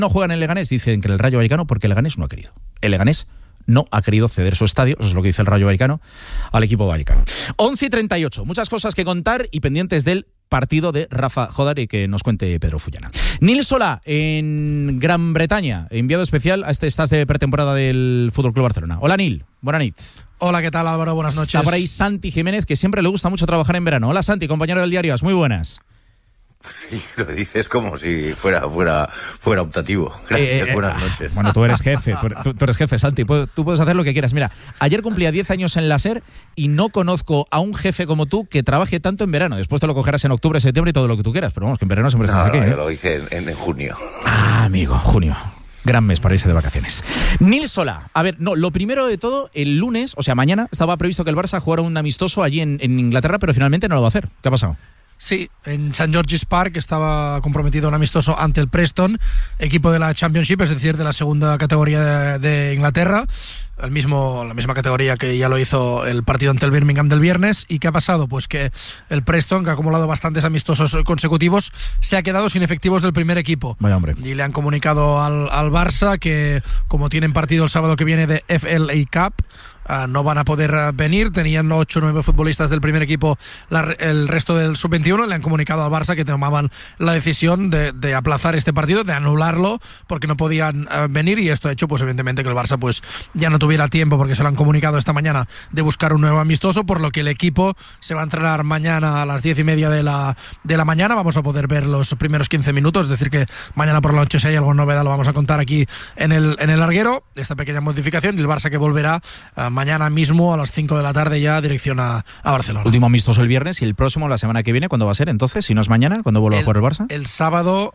No juegan en Leganés, dicen que en el Rayo Vallecano, porque el Leganés no ha querido. El Leganés no ha querido ceder su estadio, eso es lo que dice el Rayo Vallecano, al equipo vallecano. 11:38, muchas cosas que contar y pendientes del partido de Rafa Jodar y que nos cuente Pedro Fullana. Nil Solà, en Gran Bretaña, enviado especial a este estás de pretemporada del Fútbol Club Barcelona. Hola Nil, buenas noches. Hola, ¿qué tal Álvaro? Buenas noches. Está por ahí Santi Jiménez, que siempre le gusta mucho trabajar en verano. Hola Santi, compañero del diario AS, muy buenas. Sí, lo dices como si fuera optativo. Gracias, buenas noches. Bueno, tú eres jefe, tú eres jefe, Santi. Tú puedes hacer lo que quieras. Mira, ayer cumplía 10 años en la SER y no conozco a un jefe como tú que trabaje tanto en verano. Después te lo cogerás en octubre, septiembre y todo lo que tú quieras. Pero vamos, que en verano siempre estás aquí. Yo lo hice en junio. Ah, amigo, junio. Gran mes para irse de vacaciones. Nil Solà. A ver, no, lo primero de todo, el lunes, o sea, mañana, estaba previsto que el Barça jugara un amistoso allí en Inglaterra, pero finalmente no lo va a hacer. ¿Qué ha pasado? Sí, en St. George's Park estaba comprometido un amistoso ante el Preston, equipo de la Championship, es decir, de la segunda categoría de Inglaterra, la misma categoría que ya lo hizo el partido ante el Birmingham del viernes. ¿Y qué ha pasado? Pues que el Preston, que ha acumulado bastantes amistosos consecutivos, se ha quedado sin efectivos del primer equipo. Vaya hombre. Y le han comunicado al Barça que, como tienen partido el sábado que viene de FLA Cup, no van a poder venir. Tenían 8 o 9 futbolistas del primer equipo, el resto del sub-21. Le han comunicado al Barça que tomaban la decisión de aplazar este partido, de anularlo, porque no podían venir, y esto ha hecho, pues evidentemente, que el Barça pues ya no tuviera tiempo, porque se lo han comunicado esta mañana, de buscar un nuevo amistoso, por lo que el equipo se va a entrenar mañana a las 10:30 de la mañana. Vamos a poder ver los primeros 15 minutos, es decir, que mañana por la noche, si hay alguna novedad, lo vamos a contar aquí en el larguero, esta pequeña modificación, y el Barça que volverá mañana mismo a las 5 de la tarde ya dirección a Barcelona. Último amistoso el viernes, y el próximo la semana que viene, ¿cuándo va a ser entonces? Si no es mañana, ¿cuándo vuelve a jugar el Barça? El sábado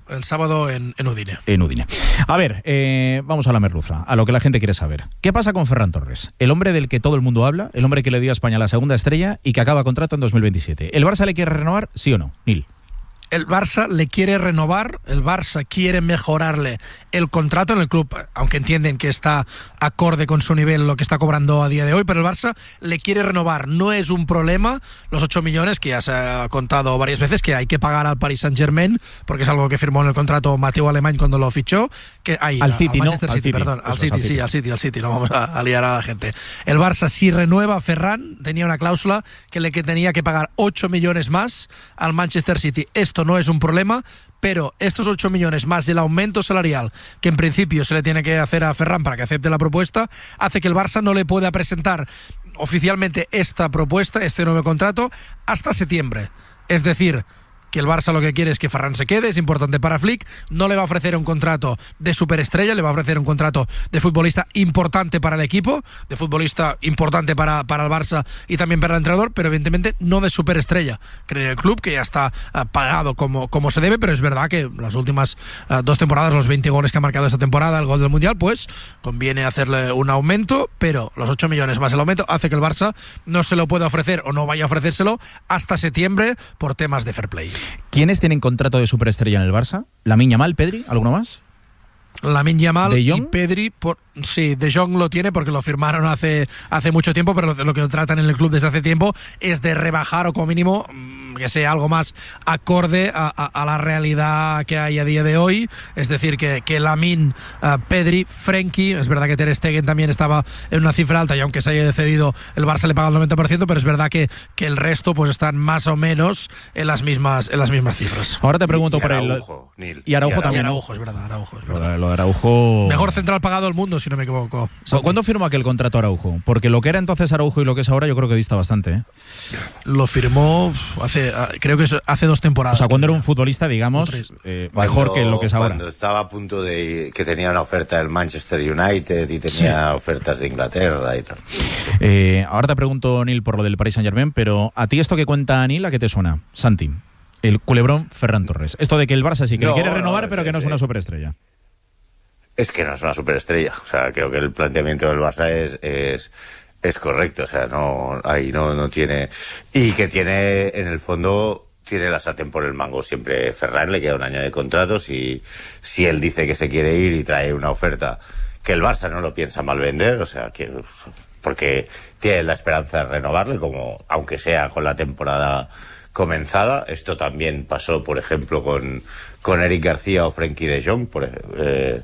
en Udine. En Udine. A ver, vamos a la merluza, a lo que la gente quiere saber. ¿Qué pasa con Ferran Torres? El hombre del que todo el mundo habla, el hombre que le dio a España la segunda estrella y que acaba contrato en 2027. ¿El Barça le quiere renovar, sí o no, Nil? El Barça le quiere renovar, el Barça quiere mejorarle el contrato en el club, aunque entienden que está acorde con su nivel lo que está cobrando a día de hoy, pero el Barça le quiere renovar. No es un problema los 8 millones que ya se ha contado varias veces que hay que pagar al Paris Saint-Germain, porque es algo que firmó en el contrato Mateu Alemany cuando lo fichó, que al City, Manchester ¿no? City, perdón, al City, no vamos a liar a la gente. El Barça, si renueva a Ferran, tenía una cláusula que tenía que pagar 8 millones más al Manchester City. Esto no es un problema, pero estos 8 millones más del aumento salarial que en principio se le tiene que hacer a Ferran para que acepte la propuesta, hace que el Barça no le pueda presentar oficialmente esta propuesta, este nuevo contrato, hasta septiembre. Es decir, que el Barça lo que quiere es que Ferran se quede, es importante para Flick, no le va a ofrecer un contrato de superestrella, le va a ofrecer un contrato de futbolista importante para el equipo, de futbolista importante para el Barça y también para el entrenador, pero evidentemente no de superestrella. Creo el club que ya está pagado como se debe, pero es verdad que las últimas 2 temporadas, los 20 goles que ha marcado esta temporada, el gol del Mundial, pues conviene hacerle un aumento, pero los 8 millones más el aumento hace que el Barça no se lo pueda ofrecer o no vaya a ofrecérselo hasta septiembre por temas de fair play. ¿Quiénes tienen contrato de superestrella en el Barça? ¿Lamine Yamal, Pedri? ¿Alguno más? Lamine Yamal y Pedri, sí, De Jong lo tiene porque lo firmaron hace mucho tiempo, pero lo que tratan en el club desde hace tiempo es de rebajar o como mínimo que sea algo más acorde a la realidad que hay a día de hoy, es decir, que Lamine, Pedri, Frenkie, es verdad que Ter Stegen también estaba en una cifra alta y aunque se haya cedido el Barça le paga el 90%, pero es verdad que el resto pues están más o menos en las mismas cifras. Ahora te pregunto por Araujo, Nil. Y Araujo también. Araujo, es verdad. Lo de Araujo... Mejor central pagado del mundo, si no me equivoco. ¿Cuándo firmó aquel contrato Araujo? Porque lo que era entonces Araujo y lo que es ahora yo creo que dista bastante, ¿eh? Lo firmó creo que hace 2 temporadas. O sea, cuando era un futbolista, digamos, mejor que lo que es ahora. Cuando estaba a punto de que tenía una oferta del Manchester United y tenía ofertas de Inglaterra y tal. Sí. Ahora te pregunto, Nil, por lo del Paris Saint-Germain, pero ¿a ti esto que cuenta Nil, a qué te suena? Santi, el culebrón Ferran Torres. Esto de que el Barça sí que le quiere renovar, pero que no es una superestrella. Es que no es una superestrella. O sea, creo que el planteamiento del Barça es correcto. O sea, no tiene... Y que tiene, en el fondo, tiene la sartén por el mango. Siempre Ferran le queda un año de contrato. Si él dice que se quiere ir y trae una oferta que el Barça no lo piensa mal vender, o sea, porque tiene la esperanza de renovarle, como aunque sea con la temporada comenzada. Esto también pasó, por ejemplo, con Eric García o Frenkie de Jong,